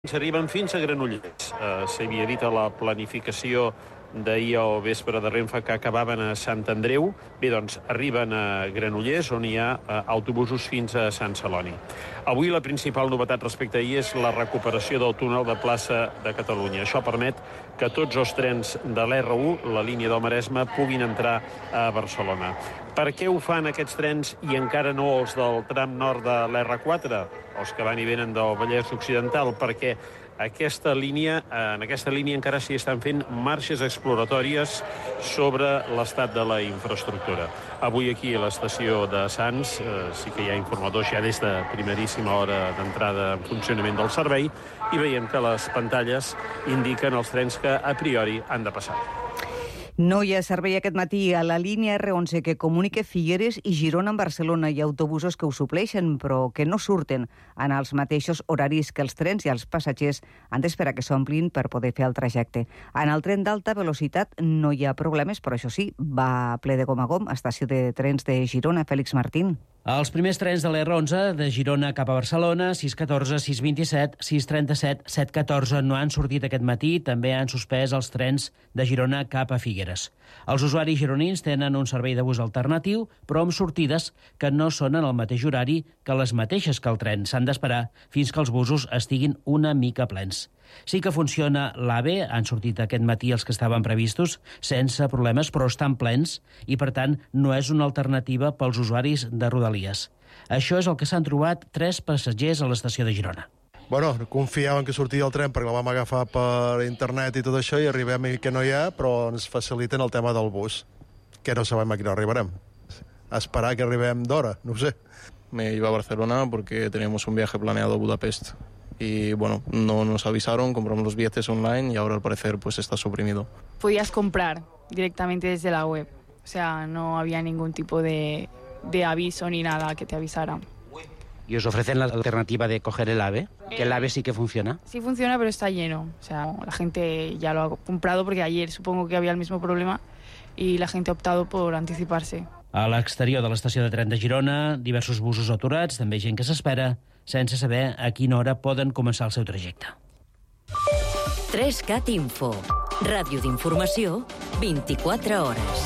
S'arriben fins a Granollers. S'havia dit a la planificació d'ahir al vespre de Renfe que acabaven a Sant Andreu. Bé, doncs, arriben a Granollers, on hi ha autobusos fins a Sant Celoni. Avui la principal novetat respecte a ahir és la recuperació del túnel de plaça de Catalunya. Això permet que tots els trens de l'R1, la línia del Maresme, puguin entrar a Barcelona. Per què ho fan aquests trens i encara no els del tram nord de l'R4, els que van i venen del Vallès Occidental? Perquè en aquesta línia encara s'hi estan fent marxes exploratòries sobre l'estat de la infraestructura. Avui aquí a l'estació de Sants sí que hi ha informadors ja des de primeríssima hora d'entrada en funcionament del servei i veiem que les pantalles indiquen els trens que a priori han de passar. No hi ha servei aquest matí a la línia R11 que comunica Figueres i Girona amb Barcelona. Hi ha autobusos que ho supleixen, però que no surten en els mateixos horaris que els trens i els passatgers han d'esperar que s'omplin per poder fer el trajecte. En el tren d'alta velocitat no hi ha problemes, però això sí, va ple de gom a gom a estació de trens de Girona. Fèlix Martín. Els primers trens de l'R11 de Girona cap a Barcelona, 6.14, 6.27, 6.37, 7.14 no han sortit aquest matí. També han suspès els trens de Girona cap a Figueres. Els usuaris gironins tenen un servei de bus alternatiu, però amb sortides que no són en el mateix horari que les mateixes que el tren. S'han d'esperar fins que els busos estiguin una mica plens. Sí que funciona l'AVE, han sortit aquest matí els que estaven previstos, sense problemes, però estan plens i, per tant, no és una alternativa pels usuaris de Rodalies. Això és el que s'han trobat 3 passatgers a l'estació de Girona. Bueno, confiàvem que sortia el tren perquè el vam agafar per internet i tot això i arribem i que no hi ha, però ens faciliten el tema del bus, que no sabem a quina hora arribarem. A esperar que arribem d'hora, no ho sé. Me iba a Barcelona porque teníamos un viaje planeado a Budapest. Y bueno, no nos avisaron, compramos los billetes online y ahora al parecer pues está suprimido. Podías comprar directamente desde la web, o sea, no había ningún tipo de aviso ni nada que te avisaran. ¿Y os ofrecen la alternativa de coger el AVE? ¿Que el AVE sí que funciona? Sí funciona, pero está lleno. O sea, la gente ya lo ha comprado porque ayer supongo que había el mismo problema y la gente ha optado por anticiparse. A l'exterior de l'estació de tren de Girona, diversos busos aturats, també gent que s'espera, sense saber a quina hora poden començar el seu trajecte. 3CAT Info. Ràdio d'informació, 24 hores.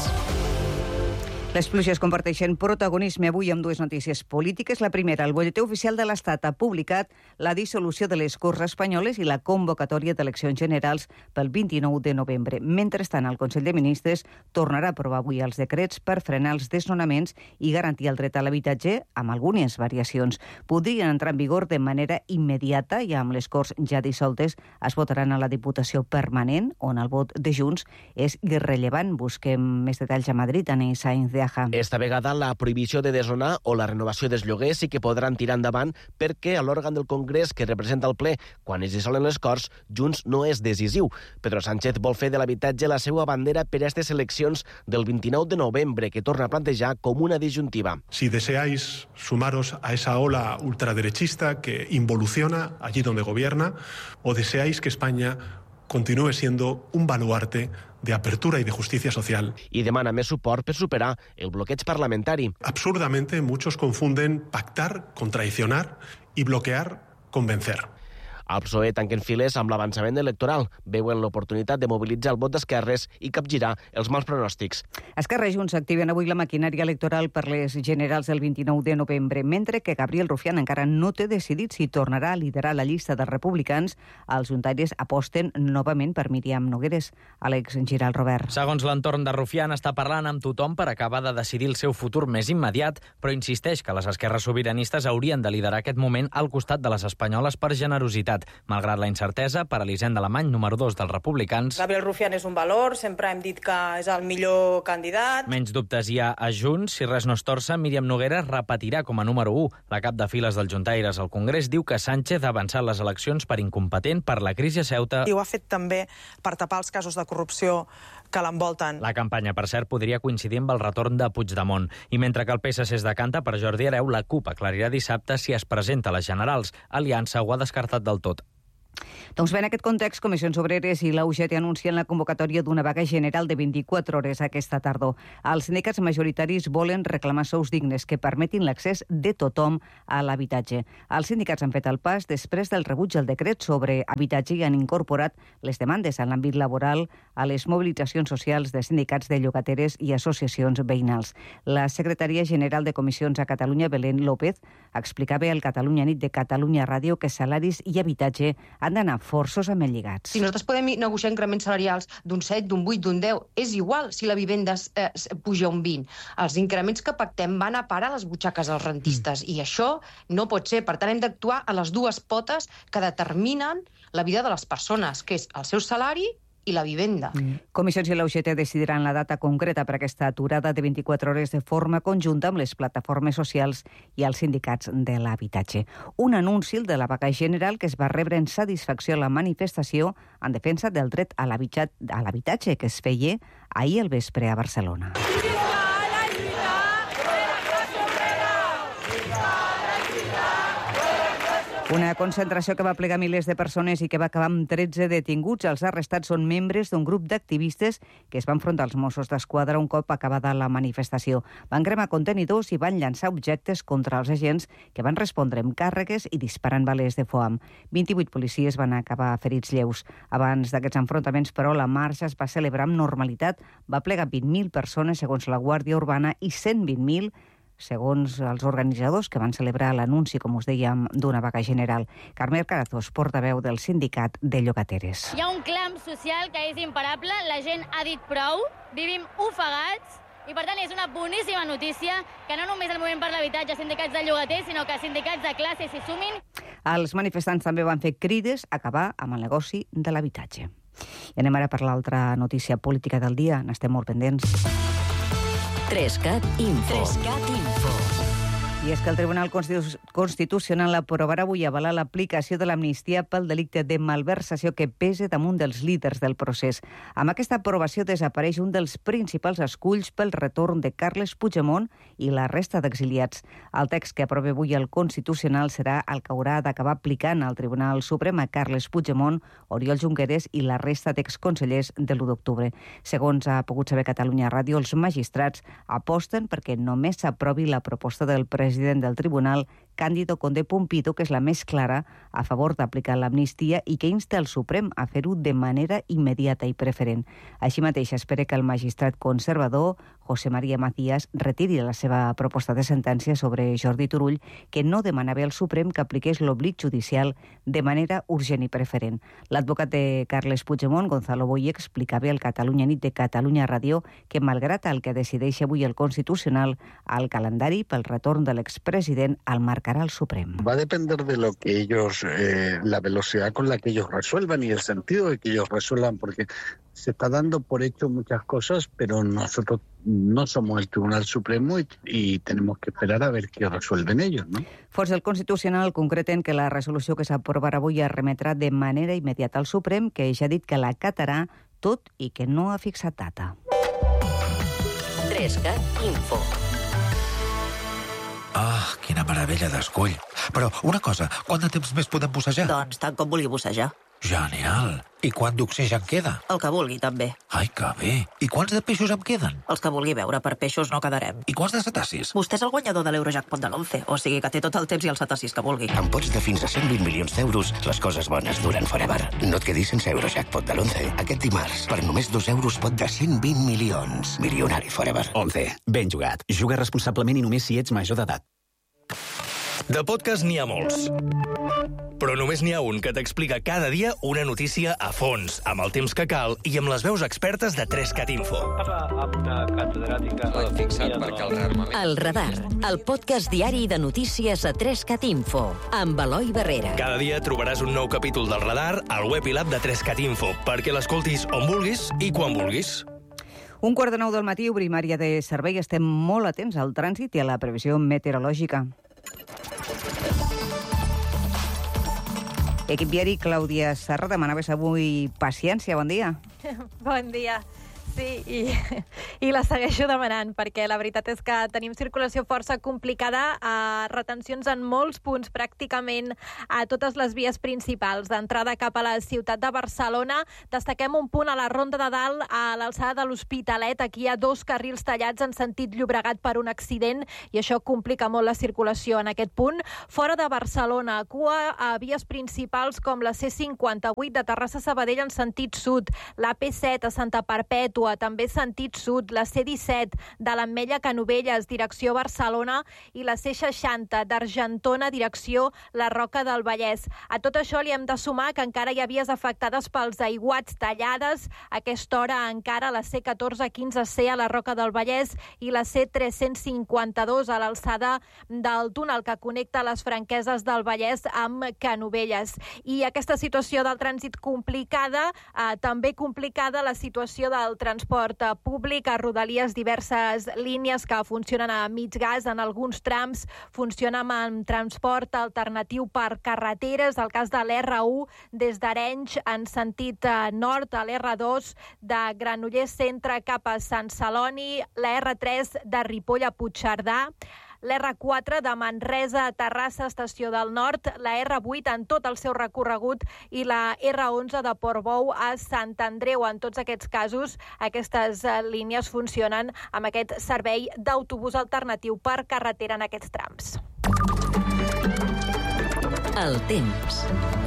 Les pluges comparteixen protagonisme avui amb dues notícies polítiques. La primera, el Bolletí Oficial de l'Estat ha publicat la dissolució de les Corts Espanyoles i la convocatòria d'eleccions generals pel 29 de novembre. Mentrestant, el Consell de Ministres tornarà a aprovar avui els decrets per frenar els desnonaments i garantir el dret a l'habitatge amb algunes variacions. Podrien entrar en vigor de manera immediata i amb les Corts ja dissoltes es votaran a la Diputació Permanent, on el vot de Junts és irrellevant. Busquem més detalls a Madrid, Anna Sainz de Esta vegada la prohibició de desnonar o la renovació dels lloguers sí que podran tirar endavant perquè a l'òrgan del Congrés que representa el ple quan es dissolen les Corts, Junts no és decisiu. Pedro Sánchez vol fer de l'habitatge la seva bandera per a aquestes eleccions del 29 de novembre que torna a plantejar com una disjuntiva. Si deseáis sumaros a esa ola ultraderechista que involuciona allí donde gobierna o deseáis que España continúe siendo un baluarte de apertura y de justicia social. I demana més suport per superar el bloqueig parlamentari. Absurdamente, muchos confunden pactar con traicionar y bloquear con vencer. El PSOE tanquen files amb l'avançament electoral. Veuen l'oportunitat de mobilitzar el vot d'esquerres i capgirar els mals pronòstics. Esquerra i Junts activen avui la maquinària electoral per les generals del 29 de novembre, mentre que Gabriel Rufián encara no té decidit si tornarà a liderar la llista dels republicans. Els juntaires aposten novament per Míriam Nogueres. Àlex Giral, Robert. Segons l'entorn de Rufián, està parlant amb tothom per acabar de decidir el seu futur més immediat, però insisteix que les esquerres sobiranistes haurien de liderar aquest moment al costat de les espanyoles per generositat. Malgrat la incertesa, per Elisenda Alemany, número 2 dels republicans... Gabriel Rufián és un valor, sempre hem dit que és el millor candidat. Menys dubtes hi ha a Junts. Si res no es torça, Míriam Nogueres repetirà com a número 1. La cap de files dels juntaires al Congrés diu que Sánchez ha avançat les eleccions per incompetent per la crisi a Ceuta. I ho ha fet també per tapar els casos de corrupció que l'envolten. La campanya, per cert, podria coincidir amb el retorn de Puigdemont. I mentre que el PSC es decanta per Jordi Hereu, la CUP aclarirà dissabte si es presenta a les generals. Aliança ho ha descartat del tot. Doncs bé, en aquest context, Comissions Obreres i la UGT anuncien la convocatòria d'una vaga general de 24 hores aquesta tardor. Els sindicats majoritaris volen reclamar sous dignes que permetin l'accés de tothom a l'habitatge. Els sindicats han fet el pas després del rebuig al decret sobre habitatge i han incorporat les demandes en l'àmbit laboral a les mobilitzacions socials de sindicats de llogateres i associacions veïnals. La secretària general de Comissions a Catalunya, Belén López, explicava al Catalunya Nit de Catalunya Ràdio que salaris i habitatge han d'anar forçosament lligats. Si nosaltres podem negociar increments salarials d'un 7, d'un 8, d'un 10, és igual si la vivenda puja un 20. Els increments que pactem van a parar les butxaques dels rentistes i això no pot ser. Per tant, hem d'actuar a les dues potes que determinen la vida de les persones, que és el seu salari i la vivenda. Comissions i la UGT decidiran la data concreta per aquesta aturada de 24 hores de forma conjunta amb les plataformes socials i els sindicats de l'habitatge. Un anunci de la vaga general que es va rebre en satisfacció a la manifestació en defensa del dret a l'habitatge que es feia ahir al vespre a Barcelona. Una concentració que va plegar milers de persones i que va acabar amb 13 detinguts. Els arrestats són membres d'un grup d'activistes que es van enfrontar als Mossos d'Esquadra un cop acabada la manifestació. Van cremar contenidors i van llançar objectes contra els agents que van respondre amb càrregues i disparant bales de foam. 28 policies van acabar ferits lleus. Abans d'aquests enfrontaments, però, la marxa es va celebrar amb normalitat. Va plegar 20.000 persones, segons la Guàrdia Urbana, i 120.000 segons els organitzadors que van celebrar l'anunci, com us dèiem, d'una vaga general. Carme Carazós, portaveu del sindicat de llogateres. Hi ha un clam social que és imparable, la gent ha dit prou, vivim ofegats, i per tant és una boníssima notícia que no només el moviment per l'habitatge, sindicats de llogaters, sinó que sindicats de classe s'hi sumin. Els manifestants també van fer crides a acabar amb el negoci de l'habitatge. I anem ara per l'altra notícia política del dia, n'estem molt pendents. 3CAT Info. I és que el Tribunal Constitucional aprovarà avui avalar l'aplicació de l'amnistia pel delicte de malversació que pesa damunt dels líders del procés. Amb aquesta aprovació desapareix un dels principals esculls pel retorn de Carles Puigdemont i la resta d'exiliats. El text que aprova avui el Constitucional serà el que haurà d'acabar aplicant al Tribunal Suprem a Carles Puigdemont, Oriol Junqueras i la resta d'exconsellers de l'1 d'octubre. Segons ha pogut saber Catalunya Ràdio, els magistrats aposten perquè només s'aprovi la proposta del president del Tribunal, Cándido Condé Pumpido, que és la més clara a favor d'aplicar l'amnistia i que insta el Suprem a fer-ho de manera immediata i preferent. Així mateix espera que el magistrat conservador, José María Macías, retiri la seva proposta de sentència sobre Jordi Turull, que no demanava al Suprem que apliqués l'oblit judicial de manera urgent i preferent. L'advocat de Carles Puigdemont, Gonzalo Boye, explicava al Catalunya Nit de Catalunya Ràdio que, malgrat el que decideix avui el Constitucional, el calendari pel retorn de l'expresident el marcarà el Suprem. Va a depender de lo que ellos, la velocidad con la que ellos resuelvan y el sentido de que ellos resuelvan, porque se está dando por hecho muchas cosas, pero nosotros no somos el Tribunal Supremo y tenemos que esperar a ver qué resuelven ellos, ¿no? Fons del Constitucional concreten que la resolució que s'aprovarà avui es remetrà de manera immediata al Suprem, que ja ha dit que l'acatarà tot i que no ha fixat data. 3CAT Info. Ah, quina meravella d'escull. Però una cosa, quant de temps més podem bussejar? Doncs tant com vulgui bussejar. Genial. I quant d'oxigen queda? El que vulgui, també. Ai, que bé. I quants de peixos em queden? Els que vulgui veure, per peixos no quedarem. I quants de cetacis? Vostè és el guanyador de l'Eurojackpot de l'11, o sigui que té tot el temps i els cetacis que vulgui. Amb pots de fins a 120 milions d'euros, les coses bones duren forever. No et quedis sense Eurojackpot de l'11. Aquest dimarts, per només 2 euros, pot de 120 milions. Milionari forever. 11. Ben jugat. Juga responsablement i només si ets major d'edat. De podcast n'hi ha molts. Però només n'hi ha un que t'explica cada dia una notícia a fons, amb el temps que cal i amb les veus expertes de 3CAT Info. El Radar, el podcast diari de notícies a 3CAT Info, amb Eloi Barrera. Cada dia trobaràs un nou capítol del Radar al web i l'app de 3CAT Info, perquè l'escoltis on vulguis i quan vulguis. 8:45 del matí, obrim àrea de servei. Estem molt atents al trànsit i a la previsió meteorològica. Equip viari, Clàudia Serra, demanaves avui paciència. Bon dia. Bon dia. Sí, i la segueixo demanant, perquè la veritat és que tenim circulació força complicada, retencions en molts punts, pràcticament a totes les vies principals. D'entrada cap a la ciutat de Barcelona, destaquem un punt a la Ronda de Dalt, a l'alçada de l'Hospitalet. Aquí hi ha 2 carrils tallats en sentit Llobregat per un accident, i això complica molt la circulació en aquest punt. Fora de Barcelona, cua a vies principals com la C58 de Terrassa-Sabadell en sentit sud, la P7 a Santa Perpètua, també sentit sud, la C17 de l'Ametlla Canovelles, direcció Barcelona, i la C60 d'Argentona, direcció la Roca del Vallès. A tot això li hem de sumar que encara hi ha vies afectades pels aiguats tallades. A aquesta hora encara la C14-15C a la Roca del Vallès i la C352 a l'alçada del túnel que connecta les Franqueses del Vallès amb Canovelles. I aquesta situació del trànsit complicada, també complicada la situació del transport públic. A Rodalies diverses línies que funcionen a mig gas, en alguns trams funcionen amb transport alternatiu per carreteres. El cas de l'R1 des d'Arenys en sentit nord, a l'R2 de Granollers Centre cap a Sant Celoni, la R3 de Ripoll a Puigcerdà, l'R4 de Manresa a Terrassa, estació del Nord, la R8 en tot el seu recorregut i la R11 de Portbou a Sant Andreu. En tots aquests casos, aquestes línies funcionen amb aquest servei d'autobús alternatiu per carretera en aquests trams. El temps.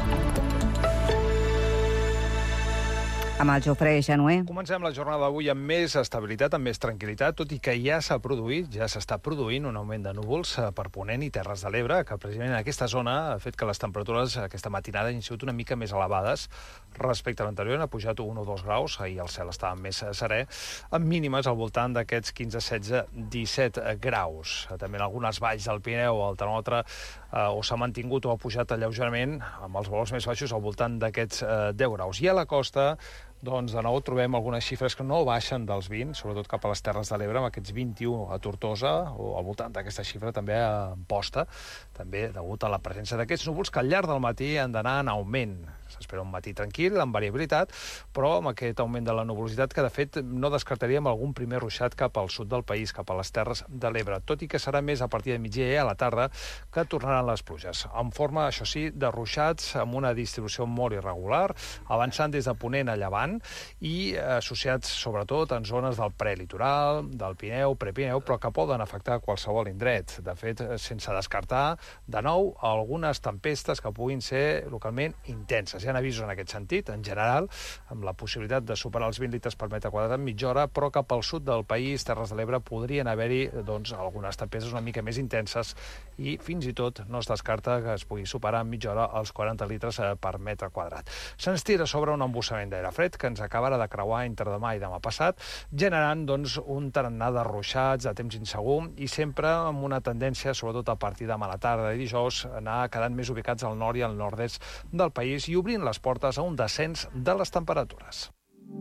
Amb el Jofre Januer. Comencem la jornada d'avui amb més estabilitat, amb més tranquil·litat, tot i que ja s'està produint un augment de núvols per Ponent i Terres de l'Ebre, que precisament en aquesta zona ha fet que les temperatures aquesta matinada hagin sigut una mica més elevades respecte a l'anterior. Ha pujat 1 o 2 graus, ahir el cel estava més serè, amb mínimes al voltant d'aquests 15, 16, 17 graus. També en algunes valls del Pirineu el termòmetre o s'ha mantingut o ha pujat lleugerament, amb els valors més baixos al voltant d'aquests 10 graus. I a la costa, doncs, de nou trobem algunes xifres que no baixen dels 20, sobretot cap a les Terres de l'Ebre, amb aquests 21 a Tortosa, o al voltant d'aquesta xifra també a Amposta, també degut a la presència d'aquests núvols que al llarg del matí han d'anar en augment. S'espera un matí tranquil, amb variabilitat, però amb aquest augment de la nuvolositat que, de fet, no descartaríem algun primer ruixat cap al sud del país, cap a les Terres de l'Ebre, tot i que serà més a partir de migdia i a la tarda que tornaran les pluges, en forma, això sí, de ruixats amb una distribució molt irregular, avançant des de Ponent a Llevant i associats sobretot en zones del prelitoral, del Pirineu, Prepirineu, però que poden afectar qualsevol indret. De fet, sense descartar, de nou, algunes tempestes que puguin ser localment intenses. Hi ha avisos en aquest sentit, en general, amb la possibilitat de superar els 20 litres per metre quadrat en mitja hora, però cap al sud del país, Terres de l'Ebre, podrien haver-hi algunes tempestes una mica més intenses i fins i tot no es descarta que es pugui superar en mitja hora els 40 litres per metre quadrat. Se'ns tira sobre un embussament d'aire fred que ens acabarà de creuar entre demà i demà passat, generant un tarannà de ruixats, de temps insegur i sempre amb una tendència, sobretot a partir de demà a la tarda i dijous, anar quedant més ubicats al nord i al nord-est del país i obrint les portes a un descens de les temperatures.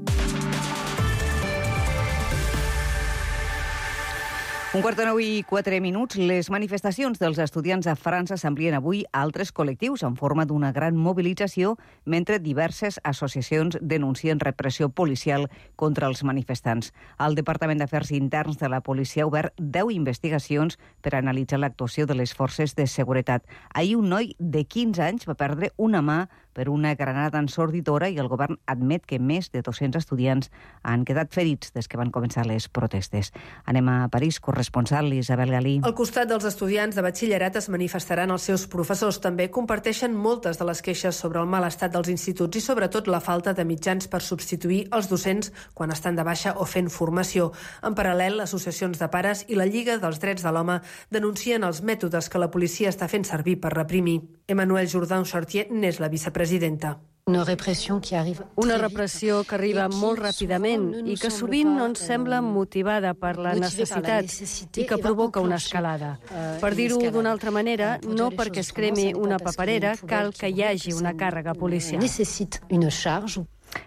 Un quart de 9 i 4 minuts. Les manifestacions dels estudiants a França s'amplien avui a altres col·lectius en forma d'una gran mobilització, mentre diverses associacions denuncien repressió policial contra els manifestants. El Departament d'Afers Interns de la policia ha obert 10 investigacions per analitzar l'actuació de les forces de seguretat. Ahir un noi de 15 anys va perdre una mà per una granada ensordidora i el govern admet que més de 200 estudiants han quedat ferits des que van començar les protestes. Anem a París, corresponsal Isabel Galí. Al costat dels estudiants de batxillerat es manifestaran els seus professors. També comparteixen moltes de les queixes sobre el mal estat dels instituts i sobretot la falta de mitjans per substituir els docents quan estan de baixa o fent formació. En paral·lel, associacions de pares i la Lliga dels Drets de l'Home denuncien els mètodes que la policia està fent servir per reprimir. Emmanuelle Jourdan-Chartier n'és la vicepresidenta. Una repressió que arriba molt ràpidament i que sovint no ens sembla motivada per la necessitat i que provoca una escalada. Per dir-ho d'una altra manera, no perquè es cremi una paperera cal que hi hagi una càrrega policial.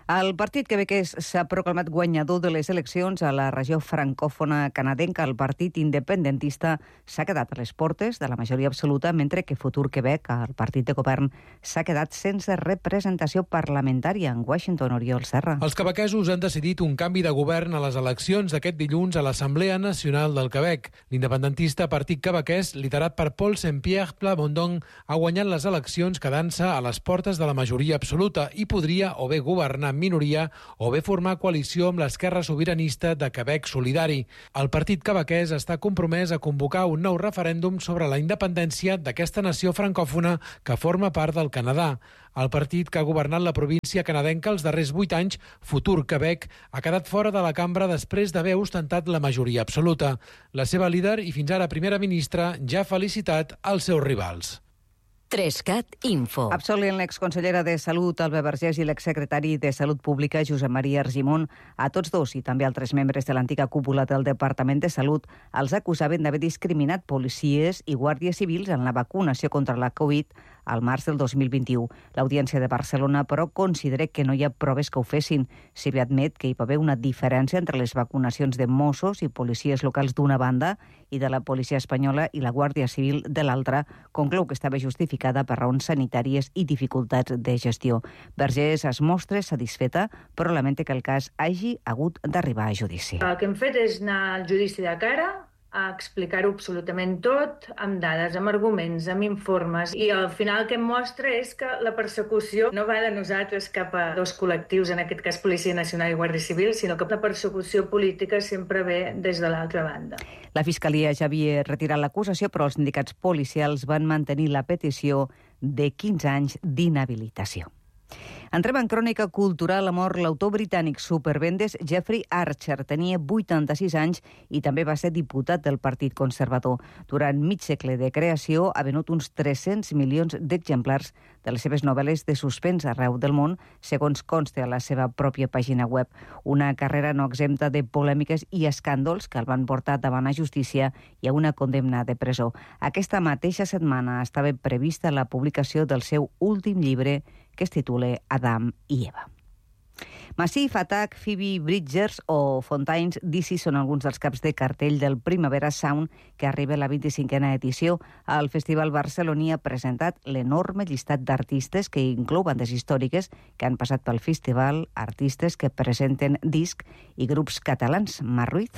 El Partit Quebequès s'ha proclamat guanyador de les eleccions a la regió francòfona canadenca. El partit independentista s'ha quedat a les portes de la majoria absoluta, mentre que Futur Quebec, el partit de govern, s'ha quedat sense representació parlamentària. En Washington, Oriol Serra. Els quebequesos han decidit un canvi de govern a les eleccions d'aquest dilluns a l'Assemblea Nacional del Quebec. L'independentista Partit Quebequès, liderat per Paul Saint-Pierre Plamondon, ha guanyat les eleccions quedant-se a les portes de la majoria absoluta i podria o bé governar en minoria o bé formar coalició amb l'Esquerra Sobiranista de Quebec Solidari. El partit quebequès està compromès a convocar un nou referèndum sobre la independència d'aquesta nació francòfona que forma part del Canadà. El partit que ha governat la província canadenca els darrers 8 anys, Futur Quebec, ha quedat fora de la cambra després d'haver ostentat la majoria absoluta. La seva líder i fins ara primera ministra ja ha felicitat els seus rivals. 3CAT Info. Absolent l'exconsellera de Salut, Alba Vergés, i l'exsecretari de Salut Pública, Josep Maria Argimon. A tots dos i també altres membres de l'antiga cúpula del Departament de Salut els acusaven d'haver discriminat policies i guàrdies civils en la vacunació contra la Covid al març del 2021. L'Audiència de Barcelona, però, considera que no hi ha proves que ho fessin. Si bé admet que hi va haver una diferència entre les vacunacions de Mossos i policies locals d'una banda i de la policia espanyola i la Guàrdia Civil de l'altra, conclou que estava justificada per raons sanitàries i dificultats de gestió. Vergés es mostra satisfeta, però lamenta que el cas hagi hagut d'arribar a judici. El que hem fet és anar al judici de cara, a explicar-ho absolutament tot, amb dades, amb arguments, amb informes, i al final el que em mostra és que la persecució no va de nosaltres cap a dos col·lectius, en aquest cas Policia Nacional i Guàrdia Civil, sinó que la persecució política sempre ve des de l'altra banda. La Fiscalia ja havia retirat l'acusació, però els sindicats policials van mantenir la petició de 15 anys d'inhabilitació. Entrem en crònica cultural. Ha mort l'autor britànic supervendes Jeffrey Archer. Tenia 86 anys i també va ser diputat del Partit Conservador. Durant mig segle de creació ha venut uns 300 milions d'exemplars de les seves novel·les de suspens arreu del món, segons consta a la seva pròpia pàgina web. Una carrera no exempta de polèmiques i escàndols que el van portar davant la justícia i a una condemna de presó. Aquesta mateixa setmana estava prevista la publicació del seu últim llibre, que es titula Adam i Eva. Massive Attack, Phoebe Bridgers o Fontaines DC són alguns dels caps de cartell del Primavera Sound, que arriba a la 25a edició. El Festival Barceloní ha presentat l'enorme llistat d'artistes que inclou bandes històriques que han passat pel festival, artistes que presenten disc i grups catalans. Mar Ruiz.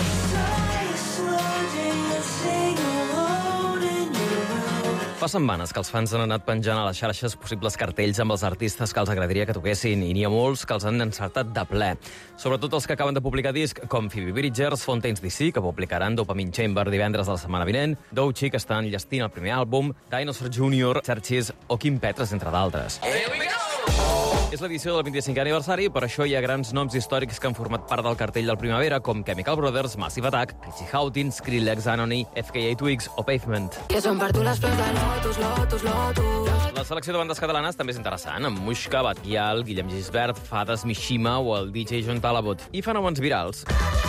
Fa setmanes que els fans han anat penjant a les xarxes possibles cartells amb els artistes que els agradaria que toquessin, i n'hi ha molts que els han encertat de ple. Sobretot els que acaben de publicar disc, com Phoebe Bridgers, Fontaines DC, que publicaran Dopamine Chamber divendres de la setmana vinent, Doechii, que estan enllestint el primer àlbum, Dinosaur Jr., Churches o Quim Petres, entre d'altres. És l'edició del 25è aniversari, per això hi ha grans noms històrics que han format part del cartell del Primavera, com Chemical Brothers, Massive Attack, Richie Houghton, Skrillex, Anony, FKA Twigs o Pavement. Que són per tu les flors de Lotus, Lotus, Lotus. La selecció de bandes catalanes també és interessant, amb Muixca, Batguial, Guillem Gisbert, Fades, Mishima o el DJ John Talabot. I fenòmens virals.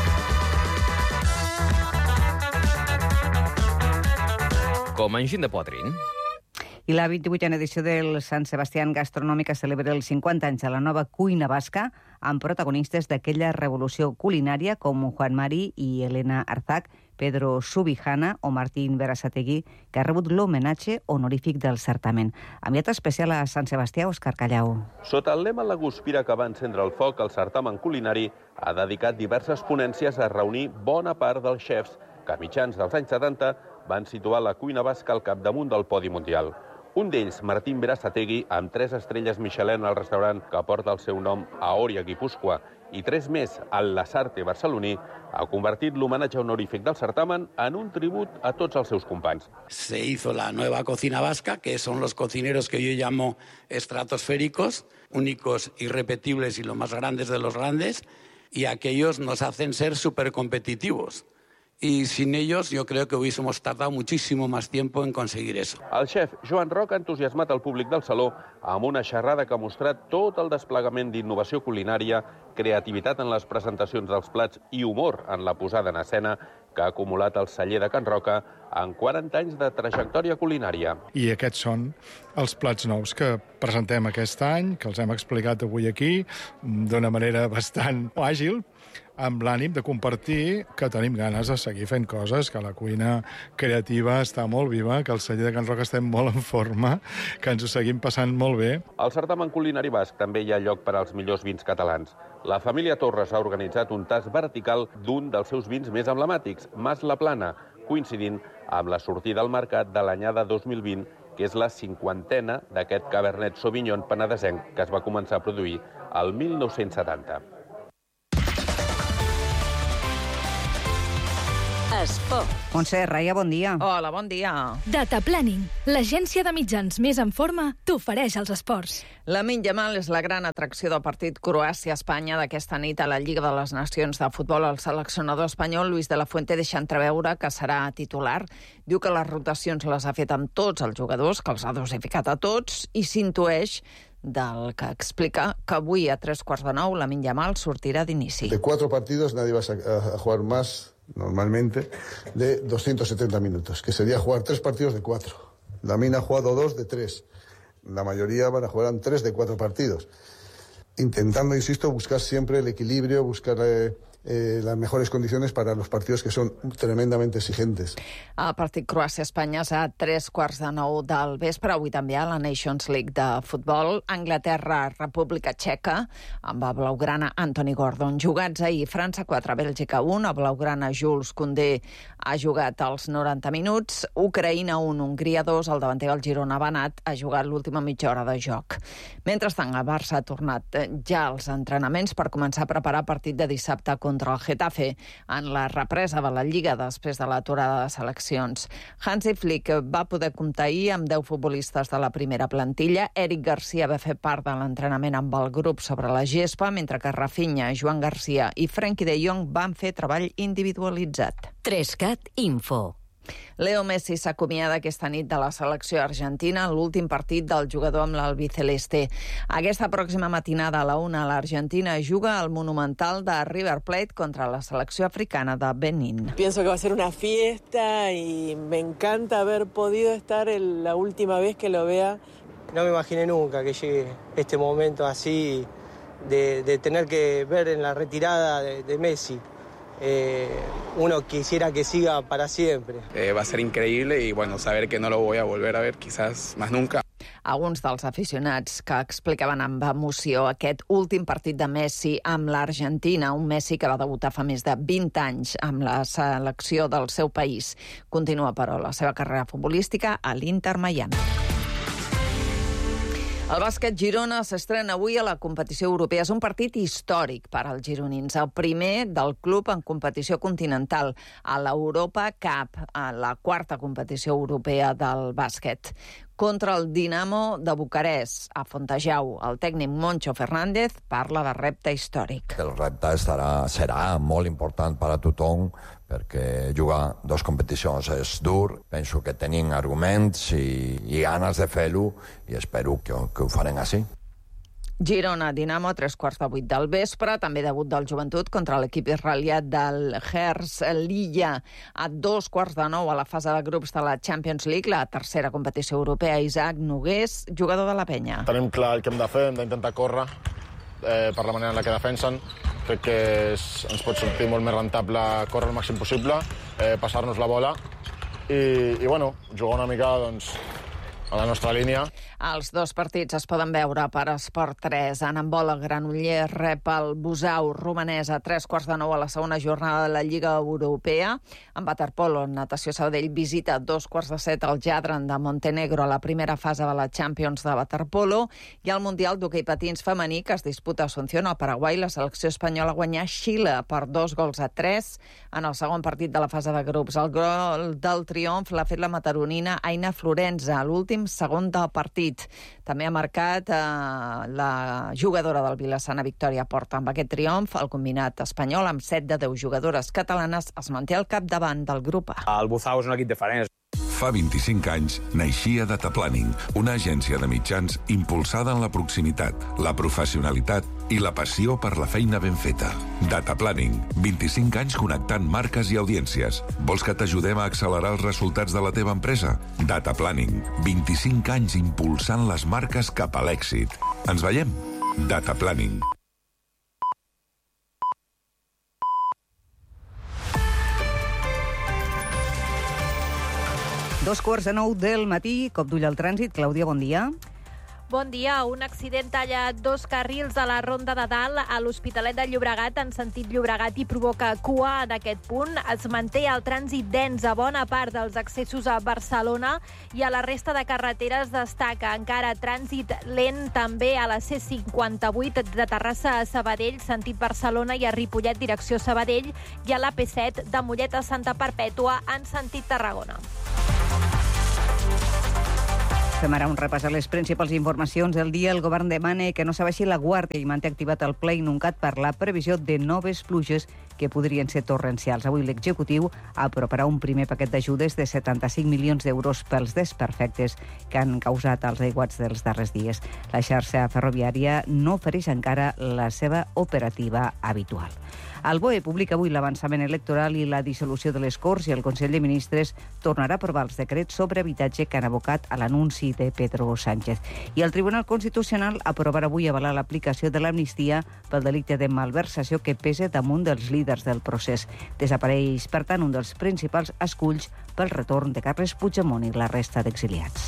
Com Enginy de Poitrine. I la 28a edició del Sant Sebastián Gastronòmica celebra els 50 anys de la nova cuina basca, amb protagonistes d'aquella revolució culinària com Juan Mari i Elena Arzac, Pedro Subijana o Martín Berasategui, que ha rebut l'homenatge honorífic del certamen. Enviat especial a Sant Sebastià, Òscar Callau. Sota el lema La Guspira que va encendre el foc, el certamen culinari ha dedicat diverses ponències a reunir bona part dels xefs que a mitjans dels anys 70 van situar la cuina basca al capdamunt del podi mundial. Un d'ells, Martín Berasategui, amb 3 estrelles Michelin al restaurant que porta el seu nom a Òria, Guipúscoa, i 3 més al Lasarte barceloní, ha convertit l'homenatge honorífic del certamen en un tribut a tots els seus companys. Se hizo la nueva cocina vasca, que son los cocineros que yo llamo estratosféricos, únicos, irrepetibles y los más grandes de los grandes, y aquellos nos hacen ser supercompetitivos. Y sin ellos yo creo que hubiésemos tardado muchísimo más tiempo en conseguir eso. El xef Joan Roc ha entusiasmat el públic del saló amb una xerrada que ha mostrat tot el desplegament d'innovació culinària, creativitat en les presentacions dels plats i humor en la posada en escena que ha acumulat el celler de Can Roca en 40 anys de trajectòria culinària. I aquests són els plats nous que presentem aquest any, que els hem explicat avui aquí, d'una manera bastant àgil, amb l'ànim de compartir que tenim ganes de seguir fent coses, que la cuina creativa està molt viva, que el celler de Can Roca estem molt en forma, que ens ho seguim passant molt bé. Al certamen culinari basc també hi ha lloc per als millors vins catalans. La família Torres ha organitzat un tast vertical d'un dels seus vins més emblemàtics, Mas la Plana, coincidint amb la sortida al mercat de l'anyada 2020, que és la 50a d'aquest Cabernet Sauvignon penedesenc que es va començar a produir el 1970. Esport. Montse Raia, bon dia. Hola, bon dia. Data Planning, l'agència de mitjans més en forma, t'ofereix els esports. Lamine Yamal és la gran atracció del partit Croàcia-Espanya d'aquesta nit a la Lliga de les Nacions de Futbol. El seleccionador espanyol, Luis de la Fuente, deixa entreveure que serà titular. Diu que les rotacions les ha fet amb tots els jugadors, que els ha dosificat a tots, i s'intueix del que explica que avui a 8:45 Lamine Yamal sortirà d'inici. De 4 partidos nadie va a jugar más normalmente de 270 minutos, que sería jugar 3 partidos de 4. Lamine ha jugado 2 de 3. La mayoría van a jugar 3 de 4 partidos. Intentando, insisto, buscar siempre el equilibrio, buscar las mejores condiciones para los partidos que son tremendamente exigentes. El partit Croàcia-Espanya és a 8:45 del vespre. Avui també a la Nations League de futbol. Anglaterra-República Txeca, amb el blaugrana Anthony Gordon. Jugats ahir, França 4, Bèlgica 1. El blaugrana Jules Koundé ha jugat els 90 minuts. Ucraïna 1, Hongria 2. El davanter del Girona Banat ha jugat l'última mitja hora de joc. Mentrestant, el Barça ha tornat ja als entrenaments per començar a preparar el partit de dissabte contra el Getafe en la represa de la Lliga després de l'aturada de seleccions. Hansi Flick va poder comptar ahir amb 10 futbolistes de la primera plantilla. Eric Garcia va fer part de l'entrenament amb el grup sobre la gespa, mentre que Rafinha, Joan Garcia i Frenkie de Jong van fer treball individualitzat. 3CAT Info. Leo Messi s'acomiada aquesta nit de la selecció argentina en l'últim partit del jugador amb l'albiceleste. Aquesta pròxima matinada a la 1 l'Argentina juga al Monumental de River Plate contra la selecció africana de Benín. Pienso que va a ser una fiesta y me encanta haber podido estar la última vez que lo vea. No me imaginé nunca que llegue este momento así de tener que ver en la retirada de Messi. Uno quisiera que siga para siempre. Va a ser increíble y bueno, saber que no lo voy a volver a ver quizás más nunca. Alguns dels aficionats que explicaven amb emoció aquest últim partit de Messi amb l'Argentina, un Messi que va debutar fa més de 20 anys amb la selecció del seu país. Continua, però, la seva carrera futbolística a l'Inter Miami. El bàsquet Girona s'estrena avui a la competició europea. És un partit històric per als gironins, el primer del club en competició continental, a l'Europa Cup, a la 4ª competició europea del bàsquet. Contra el Dinamo de Bucarest, a Fontejau. El tècnic Moncho Fernández parla de repte històric. El repte serà molt important per a tothom, perquè jugar 2 competicions és dur. Penso que tenim arguments i ganes de fer-ho i espero que ho farem així. Girona, Dinamo, a 7:45 del vespre. També debut del Joventut contra l'equip israelià del Herzliya a 8:15 a la fase de grups de la Champions League, la 3ª competició europea. Isaac Nogués, jugador de la Penya. Tenim clar el que hem de fer, hem d'intentar córrer per la manera en la que defensen. Crec que ens pot sortir molt més rentable córrer el màxim possible, passar-nos la bola i bueno, jugar una mica doncs, a la nostra línia. Els 2 partits es poden veure per Esport 3. En handbol, el Granollers rep el Busau romanès a 8:45 a la segona jornada de la Lliga Europea. En waterpolo, natació Sabadell visita a 2:15 el Jadran de Montenegro a la primera fase de la Champions de waterpolo. I al Mundial d'hoquei patins femení, que es disputa a Asunción, al Paraguai, la selecció espanyola guanyà Xile per 2-3 en el segon partit de la fase de grups. El gol del triomf l'ha fet la mataronina Aina Florenza, a l'últim segon del partit. També ha marcat la jugadora del Vilassana, Victòria Porta. Amb aquest triomf, el combinat espanyol, amb 7 de 10 jugadores catalanes, es manté al capdavant del grup A. El Buzao és un equip diferent. Fa 25 anys naixia Data Planning, una agència de mitjans impulsada en la proximitat, la professionalitat i la passió per la feina ben feta. Data Planning, 25 anys connectant marques i audiències. Vols que t'ajudem a accelerar els resultats de la teva empresa? Data Planning, 25 anys impulsant les marques cap a l'èxit. Ens veiem? Data Planning. Dos quarts de 9 del matí, cop d'ull al trànsit. Clàudia, bon dia. Bon dia. Un accident talla 2 carrils a la Ronda de Dalt a l'Hospitalet de Llobregat en sentit Llobregat i provoca cua d'aquest punt. Es manté el trànsit dens a bona part dels accessos a Barcelona i a la resta de carreteres destaca encara trànsit lent també a la C58 de Terrassa a Sabadell, sentit Barcelona, i a Ripollet, direcció Sabadell, i a la P7 de Mollet a Santa Perpètua en sentit Tarragona. Fem ara un repàs a les principals informacions del dia. El govern demana que no s'abaixi la guàrdia i manté activat el ple inuncat per la previsió de noves pluges que podrien ser torrencials. Avui l'executiu aprovarà un primer paquet d'ajudes de 75 milions d'euros pels desperfectes que han causat els aiguats dels darrers dies. La xarxa ferroviària no ofereix encara la seva operativa habitual. El BOE publica avui l'avançament electoral i la dissolució de les Corts i el Consell de Ministres tornarà a aprovar els decrets sobre habitatge que han abocat a l'anunci de Pedro Sánchez. I el Tribunal Constitucional aprovarà avui avalar l'aplicació de l'amnistia pel delicte de malversació que pesa damunt dels líders del procés. Desapareix, per tant, un dels principals esculls pel retorn de Carles Puigdemont i la resta d'exiliats.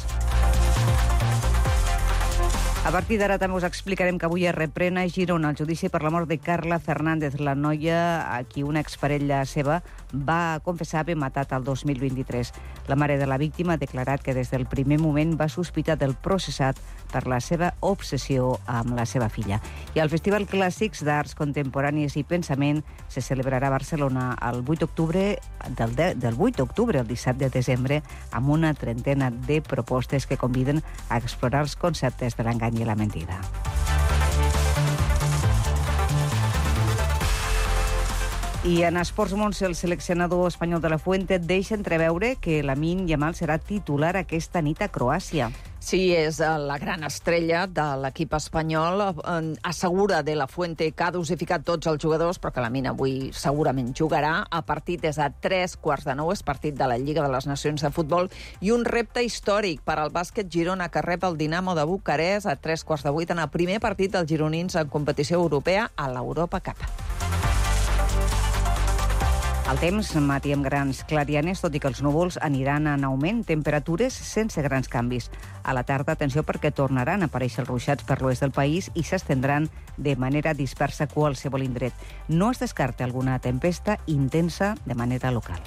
A partir d'ara també us explicarem que avui es reprèn a Girona el judici per la mort de Carla Fernández, la noia a qui una exparella seva va confessar haver matat el 2023. La mare de la víctima ha declarat que des del primer moment va sospitar del processat per la seva obsessió amb la seva filla. I el Festival Clàssics d'Arts Contemporànies i Pensament se celebrarà a Barcelona el 8 d'octubre, del 8 d'octubre al 17 de desembre, amb una trentena de propostes que conviden a explorar els conceptes de l'engany i la mentida. I en esports Montse, el seleccionador espanyol de la Fuente deixa entreveure que Lamine Yamal serà titular aquesta nit a Croàcia. Sí, és la gran estrella de l'equip espanyol. Assegura de la Fuente que ha dosificat tots els jugadors, però que Lamine avui segurament jugarà. El partit és a 9:15, és partit de la Lliga de les Nacions de Futbol, i un repte històric per al bàsquet Girona, que rep el Dinamo de Bucarest a 7:15 en el primer partit dels gironins en competició europea a l'Europa Cup. El temps, matí amb grans clarianes, tot i que els núvols aniran en augment, temperatures sense grans canvis. A la tarda, atenció, perquè tornaran a aparèixer els ruixats per l'oest del país i s'estendran de manera dispersa a qualsevol indret. No es descarta alguna tempesta intensa de manera local.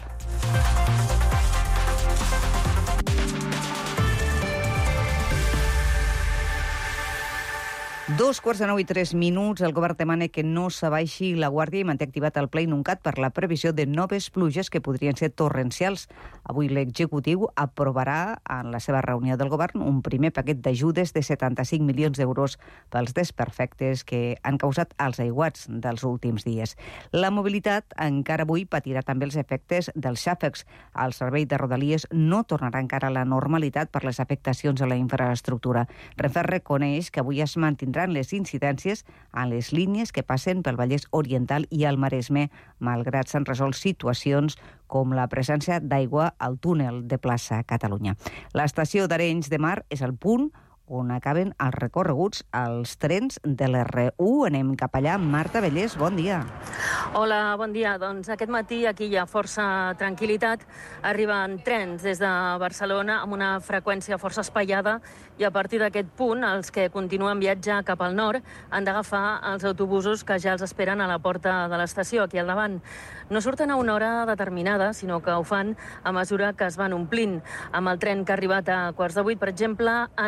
2:09:03. El govern demana que no s'abaixi la guàrdia i manté activat el ple inuncat per la previsió de noves pluges que podrien ser torrencials. Avui l'executiu aprovarà en la seva reunió del govern un primer paquet d'ajudes de 75 milions d'euros pels desperfectes que han causat els aiguats dels últims dies. La mobilitat encara avui patirà també els efectes dels xàfecs. El servei de Rodalies no tornarà encara a la normalitat per les afectacions a la infraestructura. Renfe reconeix que avui es mantindran les incidències a les línies que passen pel Vallès Oriental i el Maresme, malgrat s'han resolt situacions com la presència d'aigua al túnel de plaça Catalunya. L'estació d'Arenys de Mar és el punt on acaben els recorreguts als trens de l'R1. Anem cap allà. Marta Vallès, bon dia. Hola, bon dia. Doncs aquest matí aquí hi ha força tranquil·litat. Arriben trens des de Barcelona amb una freqüència força espaiada i a partir d'aquest punt els que continuen viatge cap al nord han d'agafar els autobusos que ja els esperen a la porta de l'estació, aquí al davant. No surten a una hora determinada, sinó que ho fan a mesura que es van omplint. Amb el tren que ha arribat a 7:15, per exemple, han marxat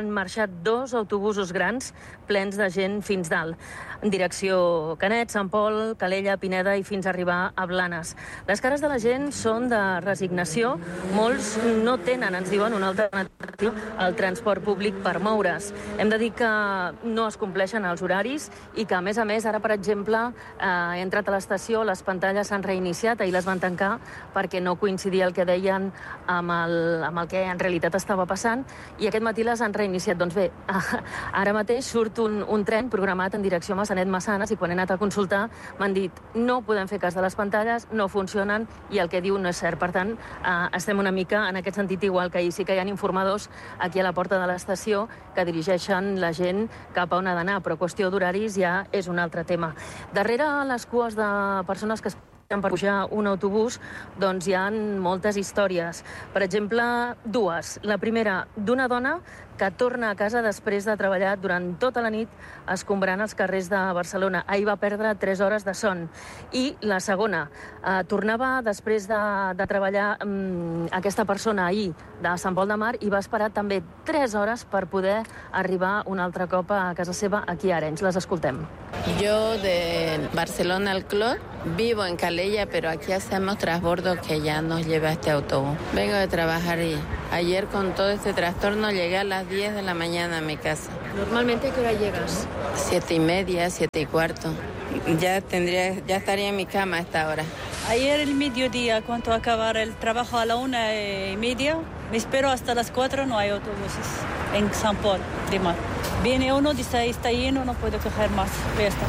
2 autobusos grans plens de gent fins dalt, en direcció Canet, Sant Pol, Calella, Pineda i fins a arribar a Blanes. Les cares de la gent són de resignació. Molts no tenen, ens diuen, una alternativa al transport públic per moure's. Hem de dir que no es compleixen els horaris i que, a més, ara, per exemple, he entrat a l'estació, les pantalles s'han reiniciat, ahir les van tancar perquè no coincidia el que deien amb el que en realitat estava passant, i aquest matí les han reiniciat. Doncs bé, ara mateix surt un tren programat en direcció a Massanet-Massanes i quan he anat a consultar m'han dit no podem fer cas de les pantalles, no funcionen i el que diu no és cert. Per tant, estem una mica en aquest sentit igual que ahir. Sí que hi ha informadors aquí a la porta de l'estació que dirigeixen la gent cap a on ha d'anar, però qüestió d'horaris ja és un altre tema. Darrere les cues de persones que per pujar un autobús, doncs hi ha moltes històries. Per exemple, dues. La primera, d'una dona que torna a casa després de treballar durant tota la nit escombrant els carrers de Barcelona. Ahir va perdre 3 hores de son. I la segona, tornava després de treballar aquesta persona ahir de Sant Pol de Mar i va esperar també 3 hores per poder arribar un altre cop a casa seva aquí a Arenys. Les escoltem. Yo de Barcelona al Clot vivo en Calella, pero aquí hacemos transbordo que ya nos lleva este autobús. Vengo de trabajar y ayer con todo este trastorno llegué a las 10 de la mañana a mi casa. ¿Normalmente a qué hora llegas? 7:30, 7:15. Ya estaría en mi cama a esta hora. Ayer el mediodía, cuando acabar el trabajo a la 1:30, me espero hasta las 4, no hay autobuses en Sant Pol de Mar. Viene uno, dice está lleno, no puedo coger más. Ya está.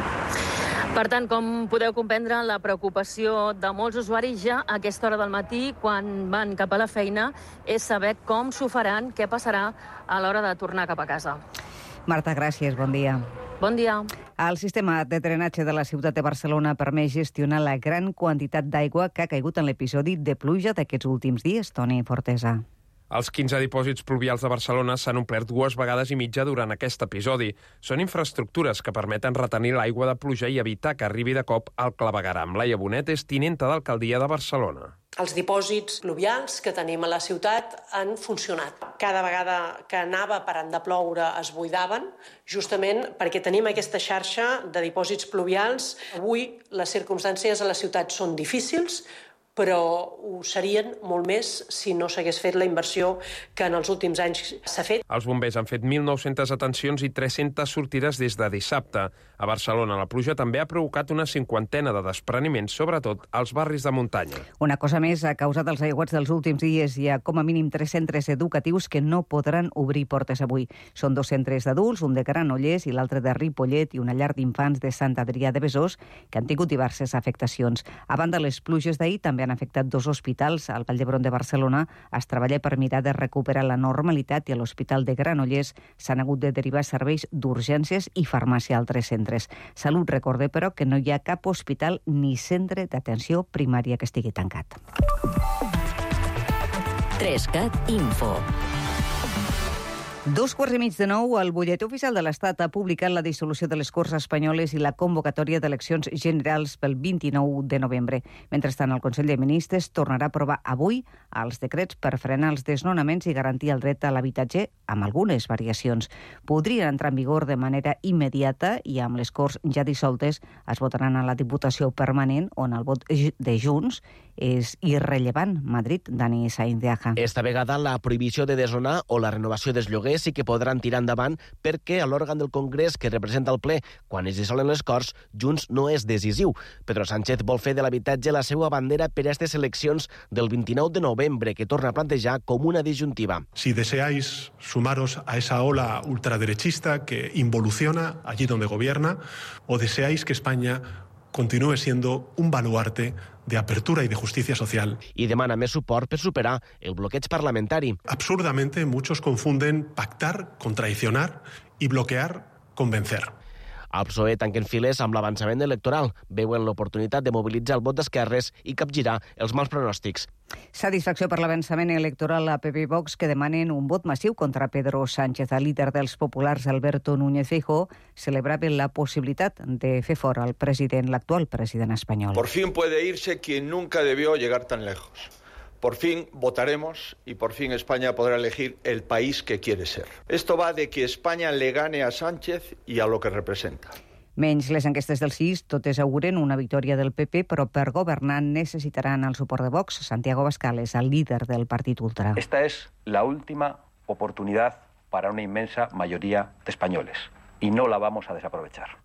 Per tant, com podeu comprendre, la preocupació de molts usuaris ja a aquesta hora del matí, quan van cap a la feina, és saber com s'ho faran, què passarà a l'hora de tornar cap a casa. Marta, gràcies, bon dia. Bon dia. El sistema de drenatge de la ciutat de Barcelona permet gestionar la gran quantitat d'aigua que ha caigut en l'episodi de pluja d'aquests últims dies. Toni Fortesa. Els 15 dipòsits pluvials de Barcelona s'han omplert 2 vegades i mitja durant aquest episodi. Són infraestructures que permeten retenir l'aigua de pluja i evitar que arribi de cop al clavegueram. Laia Bonet és tinenta d'alcaldia de Barcelona. Els dipòsits pluvials que tenim a la ciutat han funcionat. Cada vegada que anava parant de ploure es buidaven, justament perquè tenim aquesta xarxa de dipòsits pluvials. Avui les circumstàncies a la ciutat són difícils, però ho serien molt més si no s'hagués fet la inversió que en els últims anys s'ha fet. Els bombers han fet 1.900 atencions i 300 sortides des de dissabte. A Barcelona la pluja també ha provocat una 50ena de despreniments, sobretot als barris de muntanya. Una cosa més, a causa dels aiguats dels últims dies hi ha com a mínim 3 centres educatius que no podran obrir portes avui. Són 2 centres d'adults, un de Granollers i l'altre de Ripollet, i una llar d'infants de Sant Adrià de Besòs, que han tingut diverses afectacions. A banda de les pluges d'ahir, també han afectat 2 hospitals. Al Vall d'Hebron de Barcelona es treballa per mirar de recuperar la normalitat i a l'Hospital de Granollers s'han hagut de derivar serveis d'urgències i farmàcia a altres centres. Salut recorda, però, que no hi ha cap hospital ni centre d'atenció primària que estigui tancat. 3cat Info. 8:45, el butlletí oficial de l'Estat ha publicat la dissolució de les Corts Espanyoles i la convocatòria d'eleccions generals pel 29 de novembre. Mentrestant, el Consell de Ministres tornarà a aprovar avui els decrets per frenar els desnonaments i garantir el dret a l'habitatge amb algunes variacions. Podrien entrar en vigor de manera immediata i amb les Corts ja dissoltes es votaran a la Diputació Permanent, on el vot de Junts és irrellevant. Madrid, Dani Sainz de Aja. Esta vegada la prohibició de desnonar o la renovació dels lloguers sí que podran tirar endavant perquè a l'òrgan del Congrés que representa el ple quan es dissolen les Corts, Junts no és decisiu. Pedro Sánchez vol fer de l'habitatge la seva bandera per a aquestes eleccions del 29 de novembre que torna a plantejar com una disjuntiva. Si deseáis sumaros a esa ola ultraderechista que involuciona allí donde gobierna, o deseáis que España continúe siendo un baluarte de apertura y de justicia social. I demana més suport per superar el bloqueig parlamentari. Absurdamente, muchos confunden pactar con traicionar y bloquear con vencer. El PSOE tanquen files amb l'avançament electoral. Veuen l'oportunitat de mobilitzar el vot d'esquerres i capgirar els mals pronòstics. Satisfacció per l'avançament electoral a PP i Vox, que demanen un vot massiu contra Pedro Sánchez. El líder dels populars, Alberto Núñez Feijóo, celebrava la possibilitat de fer fora el president, l'actual president espanyol. Por fin puede irse quien nunca debió llegar tan lejos. por fin votaremos y por fin España podrá elegir el país que quiere ser. Esto va de que España le gane a Sánchez y a lo que representa. Menys les enquestes del CIS, totes auguren una victòria del PP, però per governar necessitaran el suport de Vox. Santiago Abascal és el líder del partit ultra. Esta es la última oportunidad para una inmensa mayoría de españoles y no la vamos a desaprovechar.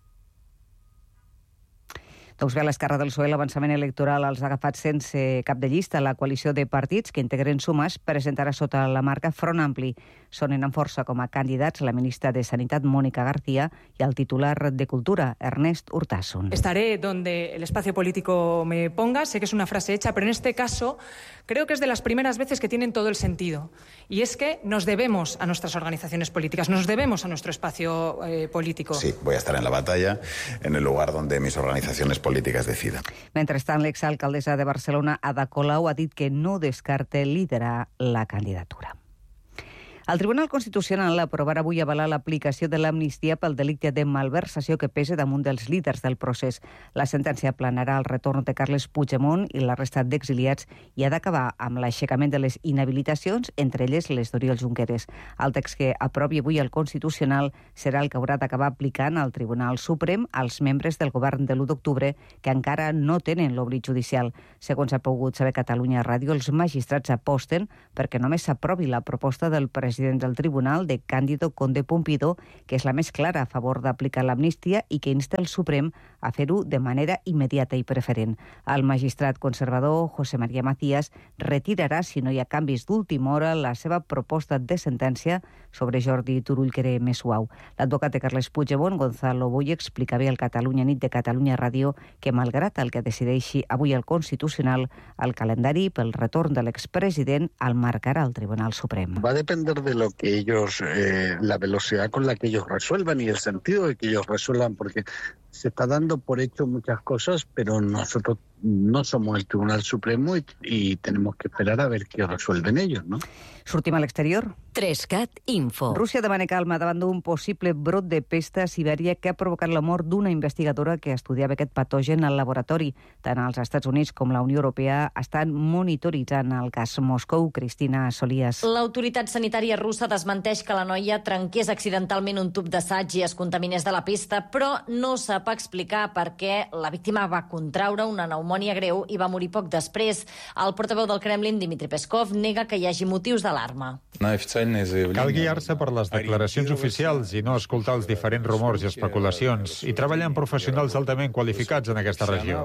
Doncs bé, a l'esquerra del PSOE l'avançament electoral els ha agafat sense cap de llista. La coalició de partits que integren Sumes presentarà sota la marca Front Ampli. Sonen amb força com a candidats la ministra de Sanitat, Mónica García, i el titular de Cultura, Ernest Urtasun. Estaré donde el espacio político me ponga. Sé que es una frase hecha, pero en este caso creo que es de las primeras veces que tienen todo el sentido. Y es que nos debemos a nuestras organizaciones políticas, nos debemos a nuestro espacio político. Sí, voy a estar en la batalla, en el lugar donde mis organizaciones políticas decidan. Mentrestant, l'exalcaldessa de Barcelona, Ada Colau, ha dit que no descarta liderar la candidatura. El Tribunal Constitucional aprovarà avui avalar l'aplicació de l'amnistia pel delicte de malversació que pesa damunt dels líders del procés. La sentència planarà el retorn de Carles Puigdemont i la resta d'exiliats i ha d'acabar amb l'aixecament de les inhabilitacions, entre elles les d'Oriol Junqueras. El text que aprovi avui el Constitucional serà el que haurà d'acabar aplicant al Tribunal Suprem als membres del govern de l'1 d'octubre que encara no tenen l'oblit judicial. Segons ha pogut saber Catalunya Ràdio, els magistrats aposten perquè només s'aprovi la proposta del president del Tribunal, de Cándido Conde Pumpido, que és la més clara a favor d'aplicar l'amnistia i que insta el Suprem a fer-ho de manera immediata i preferent. El magistrat conservador José María Macías retirarà, si no hi ha canvis d'última hora, la seva proposta de sentència sobre Jordi Turull, que era més suau. L'advocat de Carles Puigdemont, Gonzalo Boye, explica bé al Catalunya Nit de Catalunya Ràdio que, malgrat el que decideixi avui el Constitucional, el calendari pel retorn de l'expresident el marcarà el Tribunal Suprem. Va a depender de lo que ellos, la velocidad con la que ellos resuelvan y el sentido de que ellos resuelvan, porque se está dando por hecho muchas cosas, pero nosotros no somos el Tribunal Supremo y tenemos que esperar a ver qué resuelven ellos, ¿no? Sortim a l'exterior. 3CAT Info. Rússia demana calma davant d'un possible brot de pesta a Sibèria que ha provocat la mort d'una investigadora que estudiava aquest patogen al laboratori. Tant els Estats Units com la Unió Europea estan monitoritzant el cas Moscou. Cristina Solías. L'autoritat sanitària russa desmenteix que la noia trenqués accidentalment un tub d'assaig i es contaminés de la pesta, però no sap explicar per què la víctima va contraure una pneumònia greu i va morir poc després. El portaveu del Kremlin, Dmitry Peskov, nega que hi hagi motius d'alarma. Cal guiar-se per les declaracions oficials i no escoltar els diferents rumors i especulacions i treballar amb professionals altament qualificats en aquesta regió.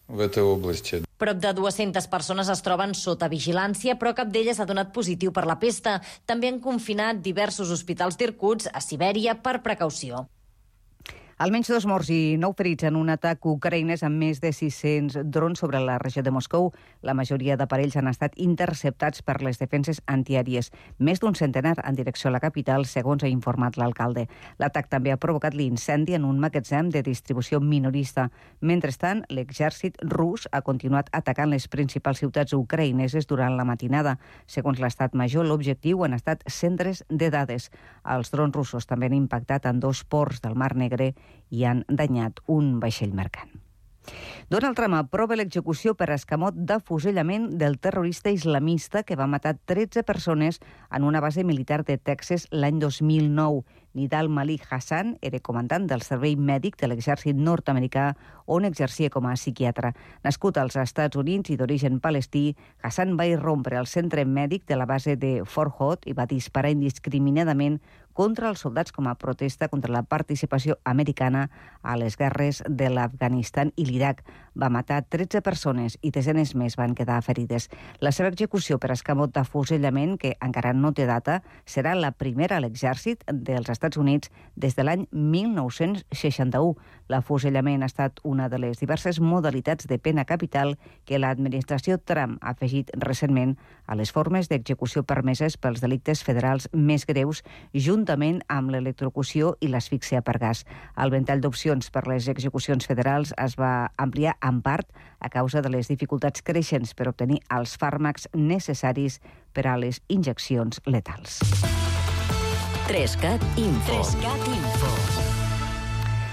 Prop de 200 persones es troben sota vigilància, però cap d'elles ha donat positiu per la pesta. També han confinat diversos hospitals d'Irkutsk a Sibèria per precaució. Almenys 2 morts i 9 ferits en un atac ucraïnès amb més de 600 drons sobre la regió de Moscou. La majoria d'aparells han estat interceptats per les defenses antiaèries. Més d'un centenar en direcció a la capital, segons ha informat l'alcalde. L'atac també ha provocat l'incendi en un magatzem de distribució minorista. Mentrestant, l'exèrcit rus ha continuat atacant les principals ciutats ucraïneses durant la matinada. Segons l'estat major, l'objectiu han estat centres de dades. Els drons russos també han impactat en 2 ports del Mar Negre i han danyat un vaixell mercant. Donald Trump aprova l'execució per escamot d'afusellament del terrorista islamista que va matar 13 persones en una base militar de Texas l'any 2009. Nidal Malik Hassan era comandant del servei mèdic de l'exèrcit nord-americà on exercia com a psiquiatre. Nascut als Estats Units i d'origen palestí, Hassan va irrompre al centre mèdic de la base de Fort Hood i va disparar indiscriminadament contra els soldats com a protesta contra la participació americana a les guerres de l'Afganistan i l'Iraq. Va matar 13 persones i desenes més van quedar ferides. La seva execució per escamot d'afusellament, que encara no té data, serà la primera a l'exèrcit dels Estats Units des de l'any 1961. L'afusellament ha estat una de les diverses modalitats de pena capital que l'administració Trump ha afegit recentment a les formes d'execució permeses pels delictes federals més greus, juntament amb l'electrocució i l'asfíxia per gas. El ventall d'opcions per les execucions federals es va ampliar en part a causa de les dificultats creixents per obtenir els fàrmacs necessaris per a les injeccions letals. 3CAT Info. 3CAT Info.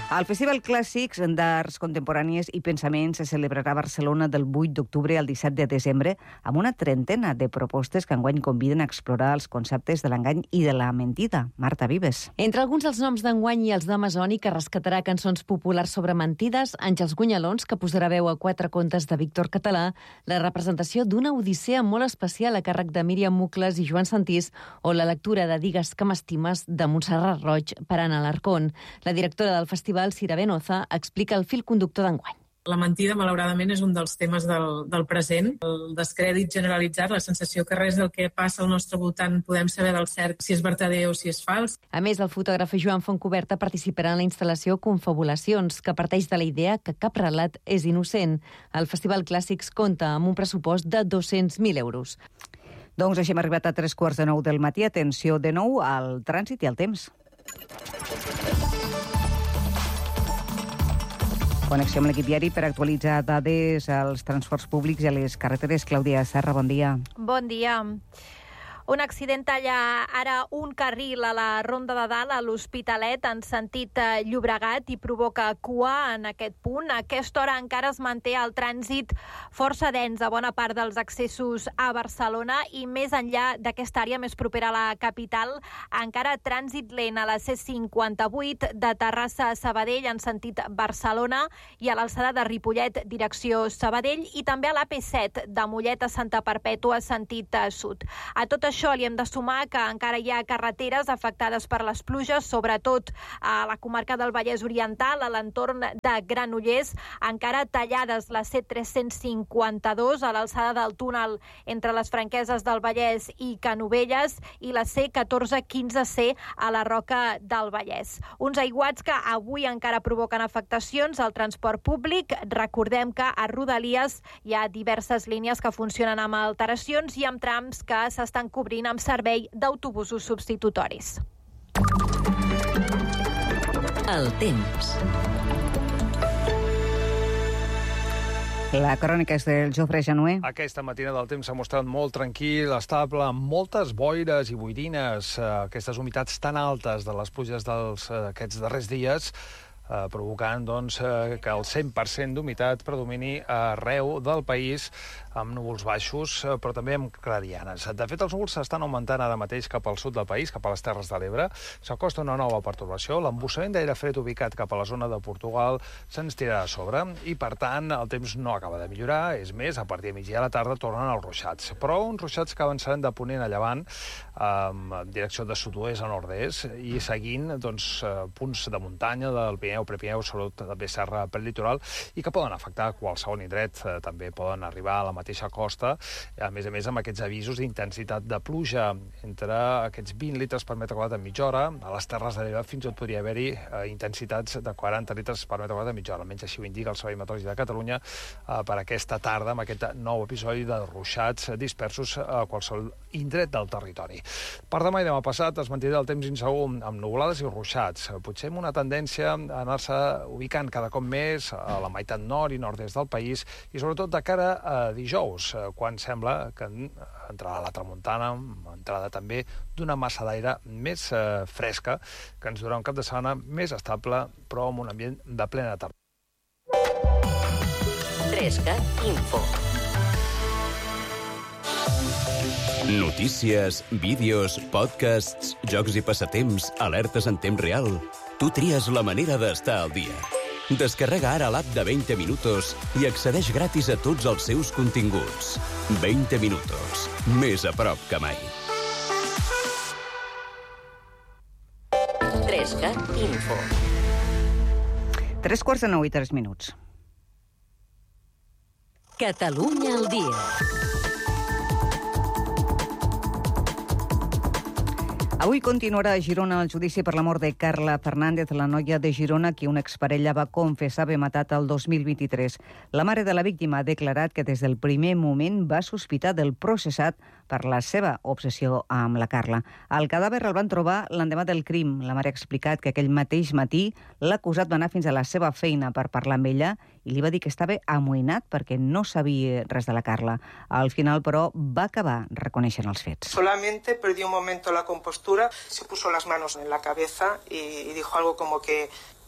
El Festival Clàssics d'Arts Contemporànies i Pensaments se celebrarà a Barcelona del 8 d'octubre al 17 de desembre amb una trentena de propostes que enguany conviden a explorar els conceptes de l'engany i de la mentida. Marta Vives. Entre alguns dels noms d'enguany i els d'Amazoni, que rescatarà cançons populars sobre mentides, Àngels Gunyalons, que posarà veu a 4 contes de Víctor Català, la representació d'una odissea molt especial a càrrec de Míriam Mucles i Joan Santís, o la lectura de Digues que m'estimes de Montserrat Roig per Anna Alarcón. La directora del festival, Cira Benoza, explica el fil conductor d'enguany. La mentida, malauradament, és un dels temes del present. El descrèdit generalitzat, la sensació que res del que passa al nostre voltant podem saber del cert si és vertader o si és fals. A més, el fotògraf Joan Fontcoberta participarà en la instal·lació Confabulacions, que parteix de la idea que cap relat és innocent. El Festival Clàssics compta amb un pressupost de 200.000 euros. Doncs així hem arribat a 8:45 del matí. Atenció de nou al trànsit i al temps. Connexió amb l'equip diari per actualitzar dades als transports públics i a les carreteres. Clàudia Serra, bon dia. Bon dia. Un accident talla ara un carril a la Ronda de Dalt a l'Hospitalet en sentit Llobregat i provoca cua en aquest punt. A aquesta hora encara es manté el trànsit força dens a bona part dels accessos a Barcelona i més enllà d'aquesta àrea més propera a la capital, encara trànsit lent a la C58 de Terrassa a Sabadell en sentit Barcelona i a l'alçada de Ripollet direcció Sabadell i també a l'AP7 de Mollet a Santa Perpètua sentit sud. A tot això li hem de sumar que encara hi ha carreteres afectades per les pluges, sobretot a la comarca del Vallès Oriental, a l'entorn de Granollers, encara tallades la C352 a l'alçada del túnel entre les Franqueses del Vallès i Canovelles i la C1415C a la Roca del Vallès. Uns aiguats que avui encara provoquen afectacions al transport públic. Recordem que a Rodalies hi ha diverses línies que funcionen amb alteracions i amb trams que s'estan cobrint amb servei d'autobusos substitutoris. El temps. La crònica és del Jofre Januer. Aquesta matinada el temps s'ha mostrat molt tranquil, estable, amb moltes boires i boirines. Aquestes humitats tan altes de les pluges d'aquests darrers dies provocant que el 100% d'humitat predomini arreu del país, amb núvols baixos, però també amb clarianes. De fet, els núvols s'estan augmentant ara mateix cap al sud del país, cap a les Terres de l'Ebre. S'acosta una nova pertorbació. L'embussament d'aire fred ubicat cap a la zona de Portugal se'ns tirarà a sobre i, per tant, el temps no acaba de millorar. És més, a partir de migdia a la tarda tornen els ruixats. Però uns ruixats que avançaran de ponent a llevant, en direcció de sud-oest a nord-est, i seguint punts de muntanya del Pirineu, Prepirineu, sobretot també serra prelitoral, i que poden afectar qualsevol indret. També poden arribar a la mateixa costa, a més amb aquests avisos d'intensitat de pluja entre aquests 20 litres per metre quadrat en mitja hora. A les Terres de l'Ebre fins i tot podria haver-hi intensitats de 40 litres per metre quadrat en mitja hora. Almenys així ho indica el Servei Meteorològic de Catalunya per aquesta tarda, amb aquest nou episodi de ruixats dispersos a qualsevol indret del territori. Per demà i demà passat es manté el temps insegur amb nuvolades i ruixats. Potser amb una tendència a anar-se ubicant cada cop més a la meitat nord i nord-est del país i sobretot de cara a dijous, quan sembla que entrarà la tramuntana, entrada també d'una massa d'aire més fresca, que ens durarà un cap de setmana més estable, però amb un ambient de plena tarda. 3CAT Info. Notícies, vídeos, podcasts, jocs i passatemps, alertes en temps real. Tu tries la manera d'estar al dia. Descarrega ara l'app de 20 Minutos i accedeix gratis a tots els seus continguts. 20 Minutos, més a prop que mai. 3CAT Info. 8:45. Catalunya al dia. Avui continuarà a Girona el judici per la mort de Carla Fernández, la noia de Girona que una exparella va confessar haver matat el 2023. La mare de la víctima ha declarat que des del primer moment va sospitar del processat per la seva obsessió amb la Carla. El cadàver el van trobar l'endemà del crim. La mare ha explicat que aquell mateix matí l'acusat va anar fins a la seva feina per parlar amb ella i li va dir que estava amoïnat perquè no sabia res de la Carla. Al final, però, va acabar reconeixent els fets. Solamente perdió un momento la compostura, se puso las manos en la cabeza y dijo algo como que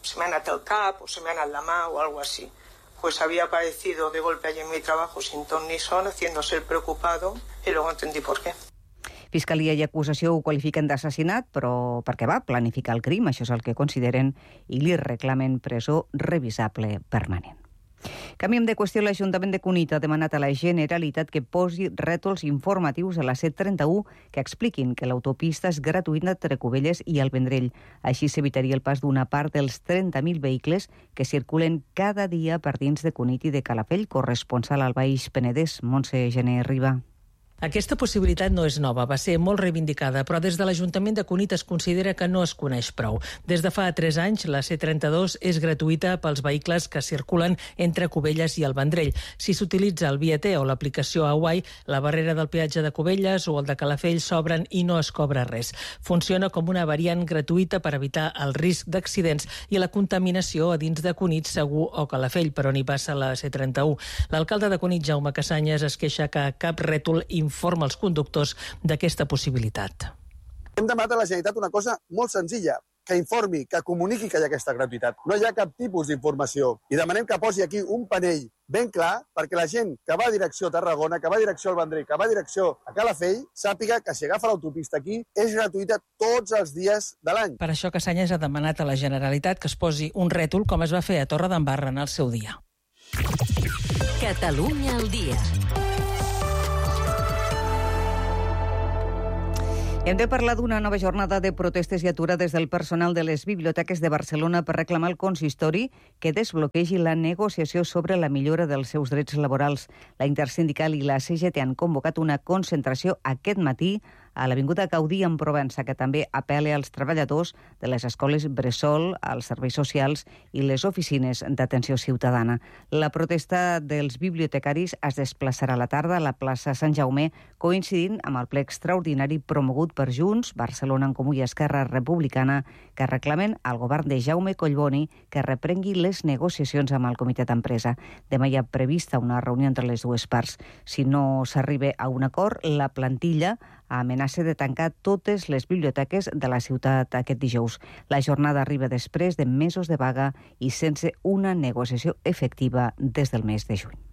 se me ha anat el cap o se me ha anat la mà o algo así. Pues había aparecido de golpe allí en mi trabajo sin ton ni son, haciéndose el preocupado, y luego entendí por qué. Fiscalia i acusació ho qualifiquen d'assassinat, però perquè va planificar el crim, això és el que consideren, i li reclamen presó revisable permanent. Canviem de qüestió. L'Ajuntament de Cunit ha demanat a la Generalitat que posi rètols informatius a la C31 que expliquin que l'autopista és gratuïta entre Cubelles i el Vendrell. Així s'evitaria el pas d'una part dels 30.000 vehicles que circulen cada dia per dins de Cunit i de Calafell. Corresponsal al Baix Penedès, Montse Gené Riba. Aquesta possibilitat no és nova, va ser molt reivindicada, però des de l'Ajuntament de Cunit es considera que no es coneix prou. Des de fa 3 anys, la C32 és gratuïta pels vehicles que circulen entre Cubelles i el Vendrell. Si s'utilitza el Via T o l'aplicació Away, la barrera del peatge de Cubelles o el de Calafell s'obren i no es cobra res. Funciona com una variant gratuïta per evitar el risc d'accidents i la contaminació a dins de Cunit, Segur o Calafell, per on hi passa la C31. L'alcalde de Cunit, Jaume Cassanyes, es queixa que cap rètol informa els conductors d'aquesta possibilitat. Hem demanat a la Generalitat una cosa molt senzilla, que informi, que comuniqui que hi ha aquesta gratuïtat. No hi ha cap tipus d'informació. I demanem que posi aquí un panell ben clar perquè la gent que va a direcció a Tarragona, que va a direcció al Vendrell, que va a direcció a Calafell, sàpiga que si agafa l'autopista aquí és gratuïta tots els dies de l'any. Per això Cassanyes ha demanat a la Generalitat que es posi un rètol com es va fer a Torredembarra en el seu dia. Catalunya al dia. Hem de parlar d'una nova jornada de protestes i aturades del personal de les biblioteques de Barcelona per reclamar al consistori que desbloquegi la negociació sobre la millora dels seus drets laborals. La Intersindical i la CGT han convocat una concentració aquest matí a l'Avinguda Gaudí en Provença, que també apel·la als treballadors de les escoles bressol, als serveis socials i les oficines d'atenció ciutadana. La protesta dels bibliotecaris es desplaçarà a la tarda a la plaça Sant Jaume, coincidint amb el ple extraordinari promogut per Junts, Barcelona en Comú i Esquerra Republicana, que reclamen al govern de Jaume Collboni que reprengui les negociacions amb el comitè d'empresa. Demà hi ha prevista una reunió entre les dues parts. Si no s'arriba a un acord, la plantilla amenaça de tancar totes les biblioteques de la ciutat aquest dijous. La jornada arriba després de mesos de vaga i sense una negociació efectiva des del mes de juny.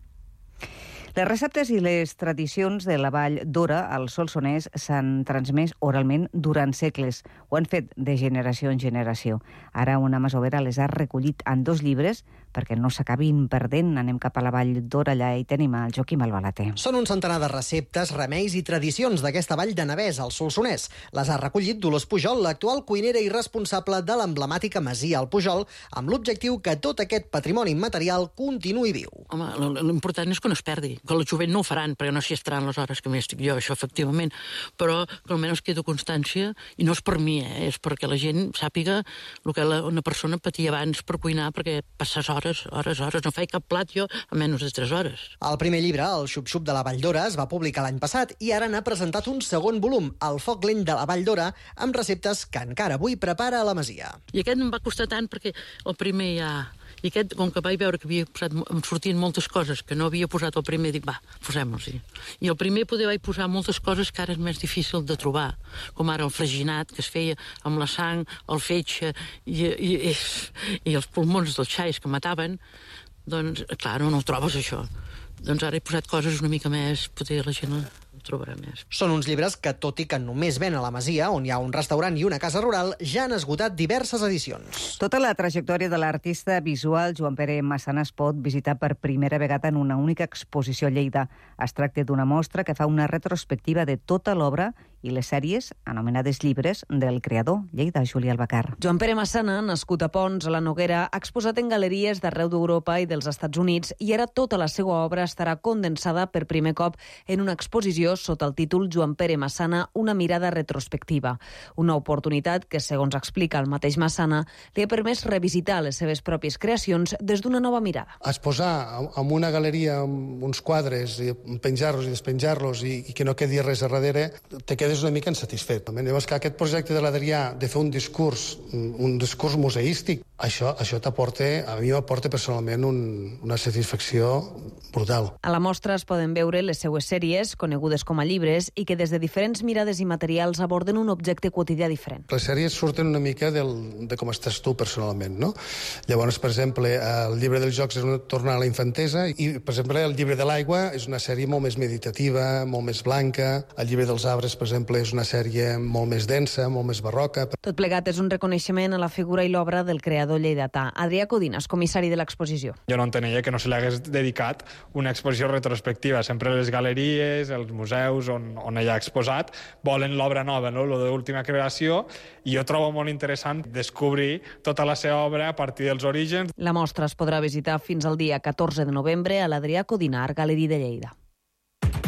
Les receptes i les tradicions de la Vall d'Ora, al Solsonès, s'han transmès oralment durant segles. Ho han fet de generació en generació. Ara una masovera les ha recollit en 2 llibres perquè no s'acabin perdent. Anem cap a la Vall d'Ora, allà hi tenim el Joaquim Albalater. Són un centenar de receptes, remeis i tradicions d'aquesta vall de Navès, al Solsonès. Les ha recollit Dolors Pujol, l'actual cuinera i responsable de l'emblemàtica masia al Pujol, amb l'objectiu que tot aquest patrimoni immaterial continuï viu. Home, l'important és que no es perdi, que el jovent no ho faran, perquè no s'hi estaran les hores que m'hi estic jo, això efectivament, però que almenys queda constància, i no és per mi, és perquè la gent sàpiga el que una persona patia abans per cuinar, perquè passes hores, no feia cap plat jo a menys de 3 hores. El primer llibre, el Xup-Xup de la Vall d'Ora, es va publicar l'any passat i ara n'ha presentat un segon volum, El foc lent de la Vall d'Ora, amb receptes que encara avui prepara a la masia. I aquest em va costar tant perquè el primer ja... I aquest, com que vaig veure que em sortien moltes coses que no havia posat el primer, dic, va, posem-los-hi. I el primer poder vaig posar moltes coses que ara és més difícil de trobar, com ara el freginat, que es feia amb la sang, el fetge i els pulmons dels xais que mataven. Doncs, clar, no ho trobes, això. Doncs ara he posat coses una mica més, potser la gent trobarà més. Són uns llibres que, tot i que només ven a la masia, on hi ha un restaurant i una casa rural, ja han esgotat diverses edicions. Tota la trajectòria de l'artista visual Joan Pere Massana es pot visitar per primera vegada en una única exposició a Lleida. Es tracta d'una mostra que fa una retrospectiva de tota l'obra i les sèries anomenades llibres del creador, Lleida, Juli Albacar. Joan Pere Massana, nascut a Pons, a la Noguera, ha exposat en galeries d'arreu d'Europa i dels Estats Units i ara tota la seva obra estarà condensada per primer cop en una exposició sota el títol Joan Pere Massana, una mirada retrospectiva. Una oportunitat que, segons explica el mateix Massana, li ha permès revisitar les seves pròpies creacions des d'una nova mirada. Exposar en una galeria uns quadres, penjar-los i despenjar-los i que no quedi res a darrere, te queda quedes una mica insatisfet. Llavors, que aquest projecte de l'Adrià de fer un discurs museístic, això t'aporta, a mi m'aporta personalment una satisfacció brutal. A la mostra es poden veure les seues sèries, conegudes com a llibres, i que des de diferents mirades i materials aborden un objecte quotidià diferent. Les sèries surten una mica de com estàs tu personalment, no? Llavors, per exemple, el llibre dels jocs és tornar a la infantesa i, per exemple, el llibre de l'aigua és una sèrie molt més meditativa, molt més blanca. El llibre dels arbres, per exemple, és una sèrie molt més densa, molt més barroca. Tot plegat és un reconeixement a la figura i l'obra del creador lleidatà. Adrià Codines, comissari de l'exposició. Jo no entenia que no se li hagués dedicat una exposició retrospectiva. Sempre les galeries, els museus on ella ha exposat volen l'obra nova, no? Lo d'última creació, i jo trobo molt interessant descobrir tota la seva obra a partir dels orígens. La mostra es podrà visitar fins al dia 14 de novembre a l'Adrià Codinar, Galeria de Lleida.